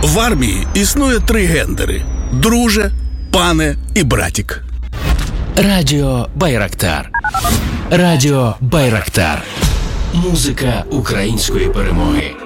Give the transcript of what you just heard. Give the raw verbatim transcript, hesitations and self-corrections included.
В армії існує три гендери – друже, пане і братік. Радіо Байрактар. Радіо Байрактар. Музика української перемоги.